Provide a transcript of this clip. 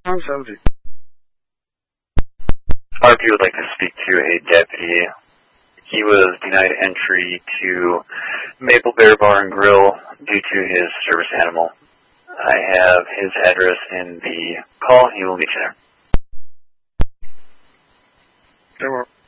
I'm subject. RP would like to speak to a deputy. He was denied entry to Maple Bear Bar and Grill due to his service animal. I have his address in the call. He will meet you there. Very well.